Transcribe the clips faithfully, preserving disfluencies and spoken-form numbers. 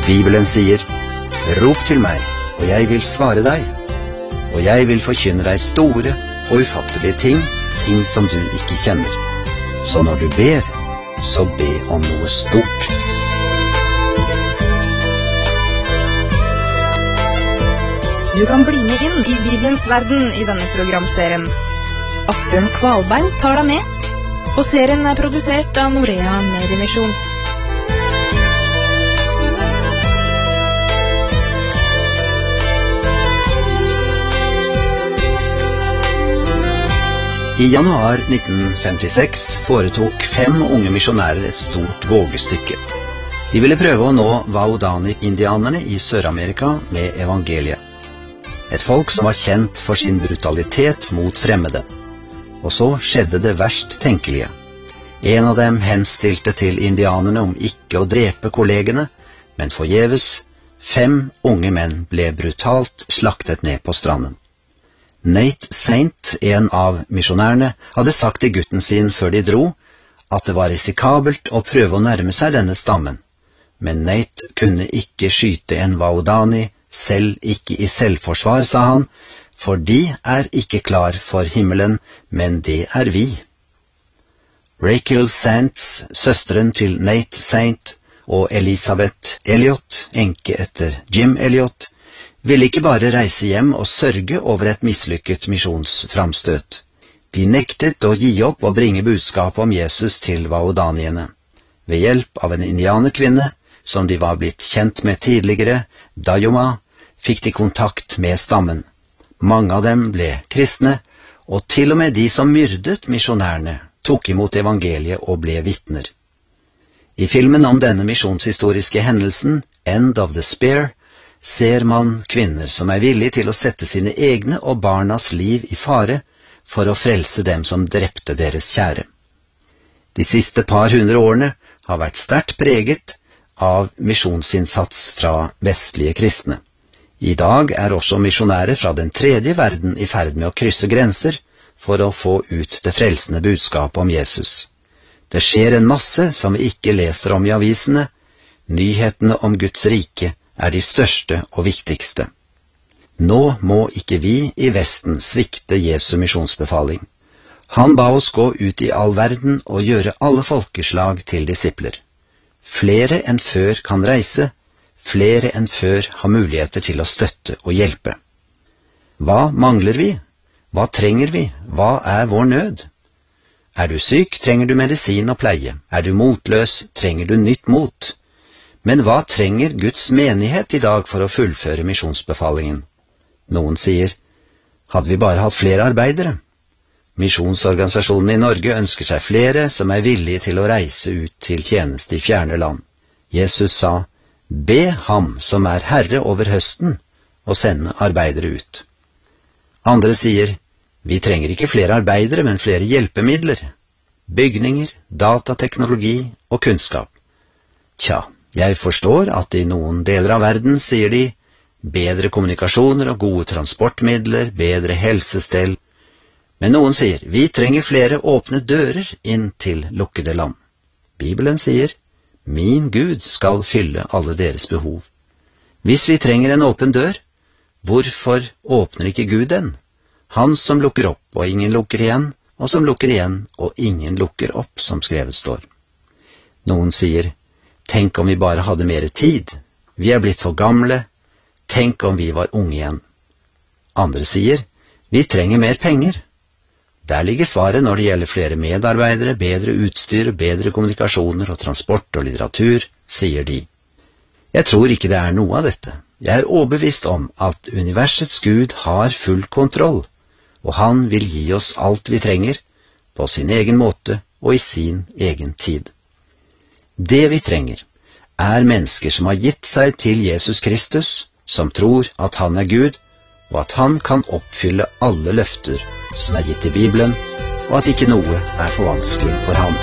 Bibelen sier, rop til meg, og jeg vil svare deg, og jeg vil forkynne deg store og ufattelige ting, ting som du ikke kjenner. Så når du ber, så be om noe stort. Du kan bli med inn i Bibelens verden i denne programserien. Asbjørn Kvalbein tar deg med, og serien er produsert av Norea Mediemisjon. I januar nitten femtiseks foretok fem unge misjonærer et stort vågestykke. De ville prøve å nå Waodani-indianerne i Sør-Amerika med evangeliet. Et folk som var kjent for sin brutalitet mot fremmede. Og så skjedde det verst tenkelige. En av dem henstilte til indianerne om ikke å drepe kollegene, men forgjeves. Fem unge menn ble brutalt slaktet ned på stranden. Nate Saint, en av misjonærene, hadde sagt til gutten sin før de dro, at det var risikabelt å prøve å nærme seg denne stammen. Men Nate kunne ikke skyte en Waodani, selv ikke i selvforsvar, sa han, for de er ikke klar for himmelen, men det er vi. Rachel Sands, søsteren til Nate Saint, og Elisabeth Elliot, enke etter Jim Elliot, ville ikke bare reise hjem og sørge over et mislykket misjonsframstøt. De nektet å gi opp og bringe budskap om Jesus til Waodaniene. Ved hjelp av en indianerkvinne, som de var blitt kjent med tidligere, Dayoma, fikk de kontakt med stammen. Mange av dem ble kristne, og til og med de som myrdet misjonærene, tok imot evangeliet og ble vitner. I filmen om denne misjonshistoriske hendelsen, End of the Spear, ser man kvinner som er villige til å sette sine egne og barnas liv i fare for å frelse dem som drepte deres kjære. De siste par hundre årene har vært sterkt preget av misjonsinnsats fra vestlige kristne. I dag er også misjonærer fra den tredje verden i ferd med å krysse grenser for å få ut det frelsende budskapet om Jesus. Det skjer en masse som vi ikke leser om i avisene. Nyhetene om Guds rike er de største og viktigste. Nå må ikke vi i Vesten svikte Jesu misjonsbefaling. Han ba oss gå ut i all verden og gjøre alle folkeslag til disipler. Flere enn før kan reise, flere enn før har muligheter til å støtte og hjelpe. Hva mangler vi? Hva trenger vi? Hva er vår nød? Er du syk, trenger du medisin og pleie. Er du motløs, trenger du nytt mot. Men hva trenger Guds menighet i dag for å fullføre misjonsbefalingen? Noen sier, hadde vi bare hatt flere arbeidere? Misjonsorganisasjonen i Norge ønsker seg flere som er villige til å reise ut til tjeneste i fjerne land. Jesus sa, be ham som er herre over høsten, og sende arbeidere ut. Andre sier, vi trenger ikke flere arbeidere, men flere hjelpemidler, bygninger, datateknologi og kunnskap. Tja, jeg forstår at i noen deler av verden sier de bedre kommunikasjoner og gode transportmidler, bedre helsestell. Men noen sier, vi trenger flere åpne dører inn til lukkede land. Bibelen sier, min Gud skal fylle alle deres behov. Hvis vi trenger en åpen dør, hvorfor åpner ikke Gud den? Han som lukker opp, og ingen lukker igjen, og som lukker igjen, og ingen lukker opp, som skrevet står. Noen sier, tenk om vi bare hadde mer tid. Vi er blitt for gamle. Tenk om vi var unge igjen. Andre sier, vi trenger mer penger. Der ligger svaret når det gjelder flere medarbeidere, bedre utstyr, bedre kommunikasjoner og transport og litteratur, sier de. Jeg tror ikke det er noe av dette. Jeg er overbevist om at universets Gud har full kontroll, og han vil gi oss alt vi trenger, på sin egen måte og i sin egen tid. Det vi trenger, er mennesker som har gitt seg til Jesus Kristus, som tror at han er Gud, og at han kan oppfylle alle løfter som er gitt i Bibelen, og at ikke noe er for vanskelig for ham.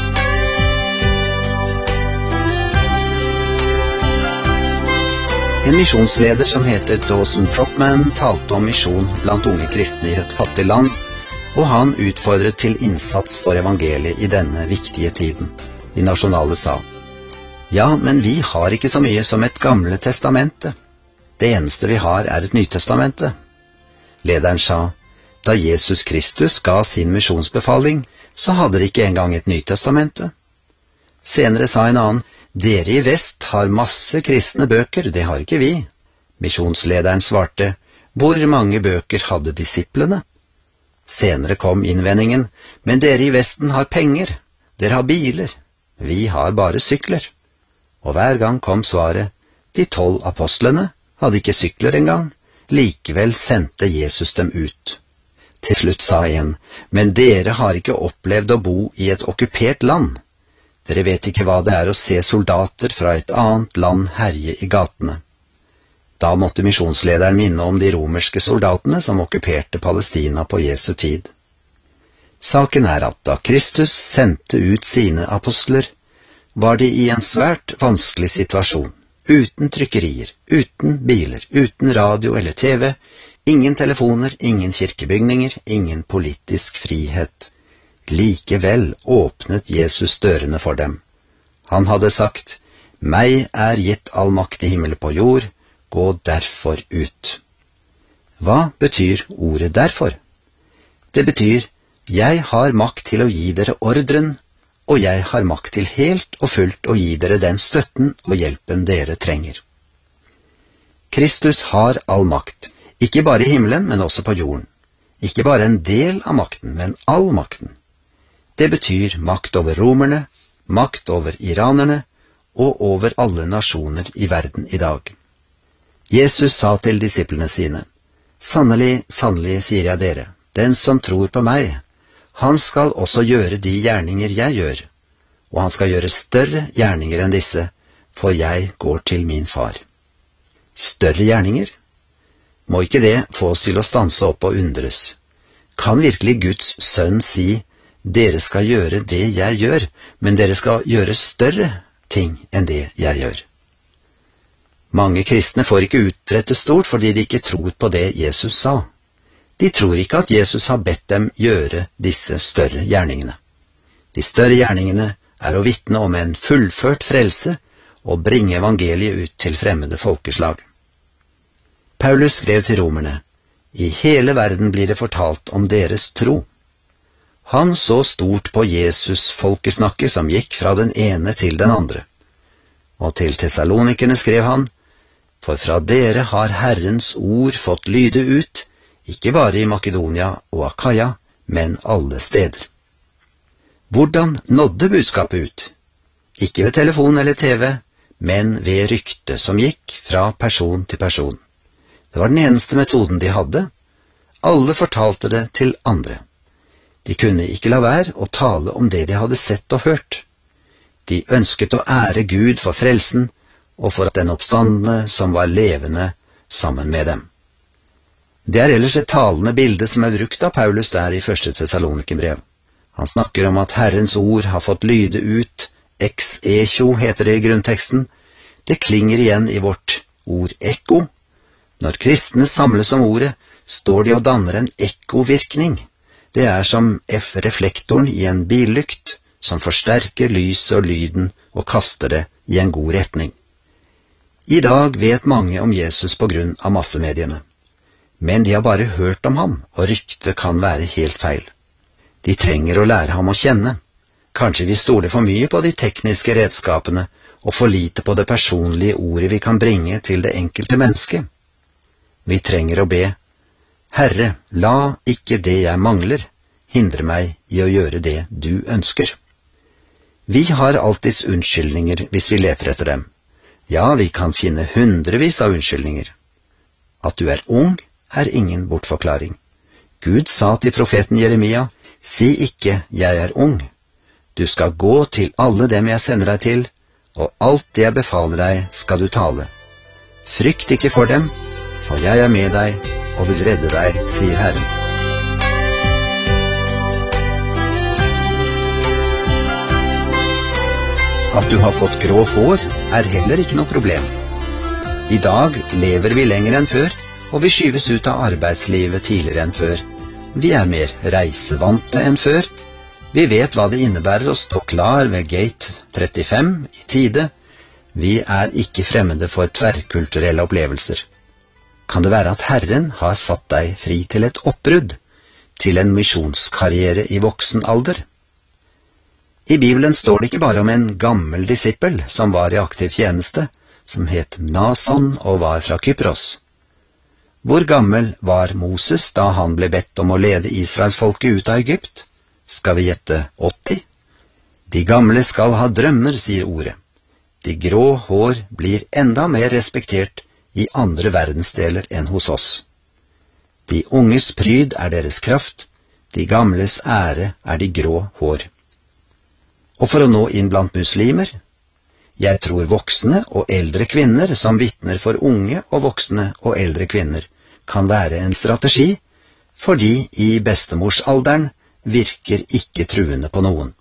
En misjonsleder som heter Dawson Trotman talte om misjon blant unge kristne i et fattig land, og han utfordret til innsats for evangeliet i denne viktige tiden. De nasjonale sa, Ja, men vi har ikke så mye som et gamle testamente. Det eneste vi har er et nytestamente. Lederen sa, da Jesus Kristus ga sin misjonsbefaling, så hadde de ikke engang et nytestamente. Senere sa en annen, dere i vest har masse kristne bøker, det har ikke vi. Misjonslederen svarte, hvor mange bøker hadde disiplene? Senere kom innvendingen, men dere i Vesten har penger, dere har biler, vi har bare sykler. Og hver gang kom svaret, de tolv apostlene hadde ikke sykler engang, likevel sendte Jesus dem ut. Til slutt sa en, men dere har ikke opplevd å bo i et okkupert land. Dere vet ikke hva det er å se soldater fra et annet land herje i gatene. Da måtte misjonslederen minne om de romerske soldatene som okkuperte Palestina på Jesu tid. Saken er at da Kristus sendte ut sine apostler, var de i en svært vanskelig situasjon, uten trykkerier, uten biler, uten radio eller T V, ingen telefoner, ingen kirkebygninger, ingen politisk frihet. Likevel åpnet Jesus dørene for dem. Han hadde sagt, «Meg er gitt all makt i himmel på jord, gå derfor ut». Hva betyr ordet derfor? Det betyr, jeg har makt til å gi dere ordren, og jeg har makt til helt og fullt å gi dere den støtten og hjelpen dere trenger. Kristus har all makt, ikke bare i himmelen, men også på jorden. Ikke bare en del av makten, men all makten. Det betyr makt over romerne, makt over iranerne og over alle nasjoner i verden i dag. Jesus sa til disiplene sine, «Sannelig, sannelig, sier jeg dere, den som tror på meg, han skal også gjøre de gjerninger jeg gjør, og han skal gjøre større gjerninger enn disse, for jeg går til min far.» Større gjerninger? Må ikke det få oss til å stanse opp og undres? Kan virkelig Guds sønn si, dere skal gjøre det jeg gjør, men dere skal gjøre større ting enn det jeg gjør? Mange kristne får ikke utrette stort fordi de ikke tror på det Jesus sa. De tror ikke at Jesus har bedt dem gjøre disse større gjerningene. De større gjerningene er å vitne om en fullført frelse og bringe evangeliet ut til fremmede folkeslag. Paulus skrev til romerne, «I hele verden blir det fortalt om deres tro.» Han så stort på Jesus folkesnakket som gikk fra den ene til den andre. Og til Thessalonikerne skrev han, «For fra dere har Herrens ord fått lyde ut, ikke bare i Makedonia og Akaia, men alle steder.» Hvordan nådde budskapet ut? Ikke ved telefon eller T V, men ved rykte som gikk fra person til person. Det var den eneste metoden de hadde. Alle fortalte det til andre. De kunne ikke la være å tale om det de hadde sett og hørt. De ønsket å ære Gud for frelsen, og for at den oppstandende som var levende sammen med dem. Det er ellers et talende bilde som er brukt av Paulus der i første Thessalonikerbrev. Han snakker om at Herrens ord har fått lyde ut, ex echo heter det i grunnteksten. Det klinger igjen i vårt ord ekko. Når kristne samles om ordet, står de og danner en ekkovirkning. Det er som F-reflektoren i en billykt, som forsterker lyset og lyden og kaster det i en god retning. I dag vet mange om Jesus på grunn av massemediene. Men de har bare hørt om ham, og ryktet kan være helt feil. De trenger å lære ham å kjenne. Kanskje vi stoler for mye på de tekniske redskapene, og for lite på det personlige ordet vi kan bringe til det enkelte mennesket. Vi trenger å be, «Herre, la ikke det jeg mangler, hindre meg i å gjøre det du ønsker.» Vi har alltids unnskyldninger hvis vi leter etter dem. Ja, vi kan finne hundrevis av unnskyldninger. At du er ung, er ingen bortforklaring. Gud sa til profeten Jeremia, «Si ikke, jeg er ung. Du skal gå til alle dem jeg sender deg til, og alt det jeg befaler deg skal du tale. Frykt ikke for dem, for jeg er med deg og vil redde deg, sier Herren.» At du har fått grå hår er heller ikke noe problem. I dag lever vi lenger enn før, og vi skyves ut av arbeidslivet tidligere enn før. Vi er mer reisevante enn før. Vi vet hva det innebærer å stå klar ved gate trettifem i tide, Vi er ikke fremmede for tverrkulturelle opplevelser. Kan det være at Herren har satt deg fri til et oppbrudd, til en misjonskarriere i voksen alder? I Bibelen står det ikke bare om en gammel disippel som var i aktiv tjeneste, som het Nason og var fra Kypros. Hvor gammel var Moses da han ble bedt om å lede Israelsfolket ut av Egypt? Skal vi gjette åtti? De gamle skal ha drømmer, sier ordet. De grå hår blir enda mer respektert i andre verdensdeler enn hos oss. De unges pryd er deres kraft, de gamles ære er de grå hår. Og for å nå inn blant muslimer, jeg tror voksne og eldre kvinner som vitner for unge og voksne og eldre kvinner kan være en strategi, fordi i bestemorsalderen virker ikke truende på noen.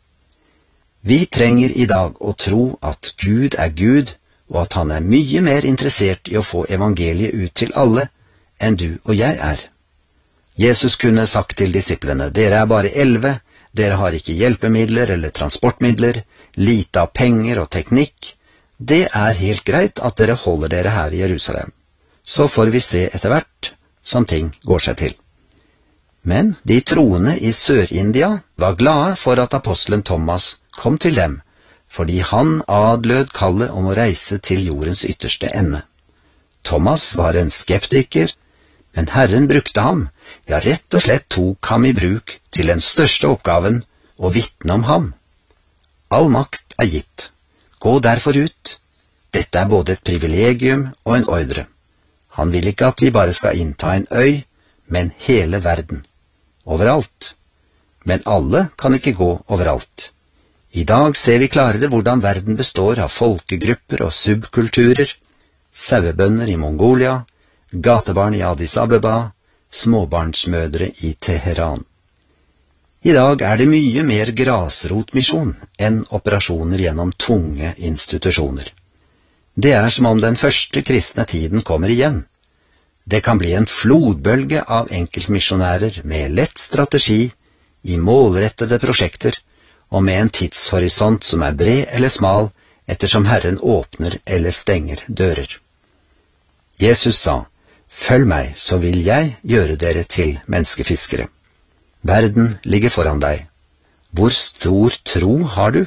Vi trenger i dag å tro at Gud er Gud, og at han er mye mer interessert i å få evangeliet ut til alle enn du og jeg er. Jesus kunne sagt til disiplene, dere er bare elleve, dere har ikke hjelpemidler eller transportmidler, lite av penger og teknikk. Det er helt greit at dere holder dere her i Jerusalem. Så får vi se etter hvert som ting går seg til. Men de troende i Sør-India var glade for at apostelen Thomas kom til dem, fordi han adlød kallet om å reise til jordens ytterste ende. Thomas var en skeptiker, men Herren brukte ham, ja rett og slett tok ham i bruk til den største oppgaven, å vitne om ham. All makt er gitt. Gå derfor ut. Dette er både et privilegium og en ordre. Han vil ikke at vi bare skal innta en øy, men hele verden. Overalt. Men alle kan ikke gå overalt. I dag ser vi klarere hvordan verden består av folkegrupper og subkulturer, sauebønder i Mongolia, gatebarn i Addis Abeba, småbarnsmødre i Teheran. I dag er det mye mer grasrotmisjon enn operasjoner gjennom tunge institusjoner. Det er som om den første kristne tiden kommer igjen. Det kan bli en flodbølge av enkeltmisjonærer med lett strategi, i målrettede prosjekter, og med en tidshorisont som er bred eller smal, ettersom Herren åpner eller stenger dører. Jesus sa, følg meg, så vil jeg gjøre dere til menneskefiskere. Verden ligger foran deg. Hvor stor tro har du?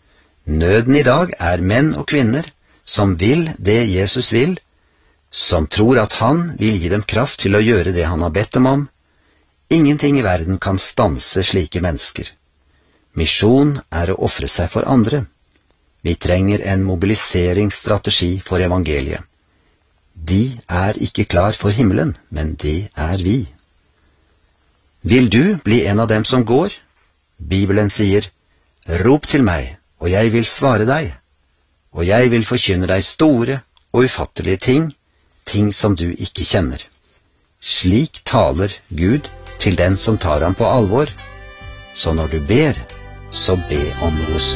Nøden i dag er menn og kvinner som vil det Jesus vil, som tror at han vil gi dem kraft til å gjøre det han har bedt dem om. Ingenting i verden kan stanse slike mennesker. Misjon er å ofre seg for andre. Vi trenger en mobiliseringsstrategi for evangeliet. De er ikke klar for himmelen, men det er vi. Vil du bli en av dem som går? Bibelen sier, rop til meg, og jeg vil svare deg, og jeg vil forkynne deg store og ufattelige ting, ting som du ikke kjenner. Slik taler Gud til den som tar ham på alvor. Så når du ber, så be om noe